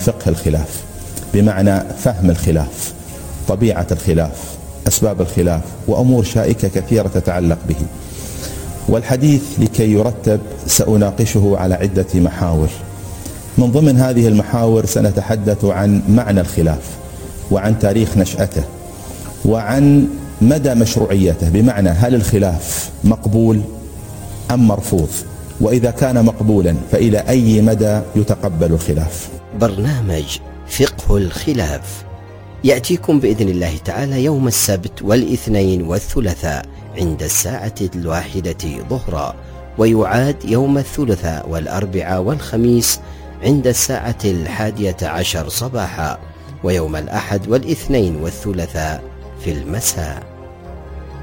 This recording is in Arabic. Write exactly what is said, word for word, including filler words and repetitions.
فقه الخلاف، بمعنى فهم الخلاف، طبيعة الخلاف، أسباب الخلاف، وأمور شائكة كثيرة تتعلق به. والحديث لكي يرتب سأناقشه على عدة محاور. من ضمن هذه المحاور سنتحدث عن معنى الخلاف، وعن تاريخ نشأته، وعن مدى مشروعيته، بمعنى هل الخلاف مقبول أم مرفوض، وإذا كان مقبولا فإلى أي مدى يتقبل الخلاف. برنامج فقه الخلاف يأتيكم بإذن الله تعالى يوم السبت والاثنين والثلاثاء عند الساعة الواحدة ظهرا، ويعاد يوم الثلاثاء والأربعاء والخميس عند الساعة الحادية عشر صباحا، ويوم الأحد والاثنين والثلاثاء في المساء.